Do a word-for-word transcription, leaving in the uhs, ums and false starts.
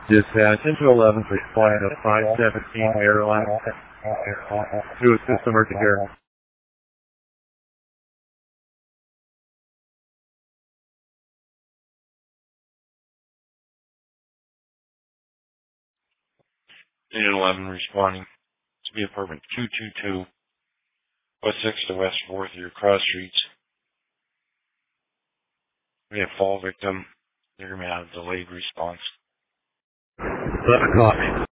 Dispatch into eleven for flight of five seventeen airline to assist emergency care. Unit eleven responding to be apartment two two two, West sixth to West fourth, your cross streets. We have fall victim. They're going to have delayed response. eleven o'clock.